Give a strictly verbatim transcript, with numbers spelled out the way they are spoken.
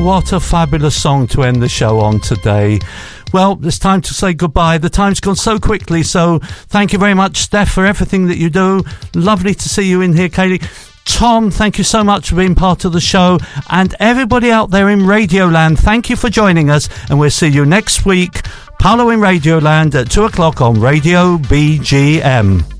what a fabulous song to end the show on today. Well, it's time to say goodbye. The time's gone so quickly, so thank you very much, Steph, for everything that you do. Lovely to see you in here, Katie. Tom, thank you so much for being part of the show. And everybody out there in Radioland, thank you for joining us. And we'll see you next week, Paolo in Radioland at two o'clock on Radio B G M.